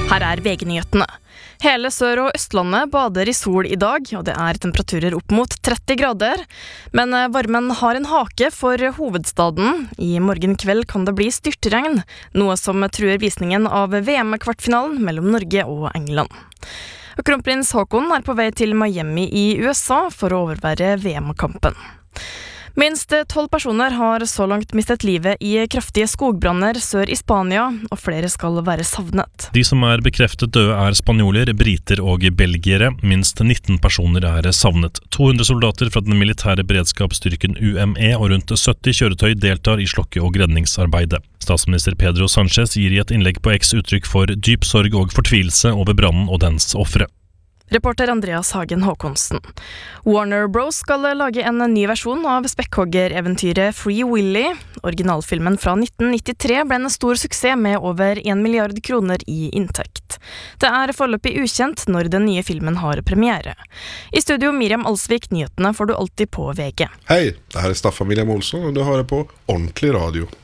Her VG-nyhetene. Hele Sør- og Østlandet bader I sol I dag, og det temperaturer opp mot 30 grader. Men varmen har en hake for hovedstaden. I morgen kveld kan det bli styrtregn, noe som truer visningen av VM-kvartfinalen mellom Norge og England. Og kronprins Haakon på vei til Miami I USA for å overvære VM-kampen. Minst 12 personer har så langt mistet livet I kraftige skogbranner sør I Spania, og flere skal være savnet. De som bekreftet døde spanjoler, briter og belgiere. Minst 19 personer savnet. 200 soldater fra den militære beredskapsstyrken UME og rundt 70 kjøretøy deltar I slokke- og redningsarbeidet. Statsminister Pedro Sánchez gir I et innlegg på X uttrykk for dyp sorg og fortvilelse over brannen og dens offre. Reporter Andreas Hagen Håkonsen. Warner Bros. Skal lage en ny versjon av spekkhogger-eventyret Free Willy. Originalfilmen fra 1993 ble en stor suksess med over 1 milliard kroner I inntekt. Det foreløpig ukjent når den nye filmen har premiere. I studio Miriam Alsvik, nyhetene får du alltid på VG. Hei, det her Staffan William Olsson og du hører på Ordentlig Radio.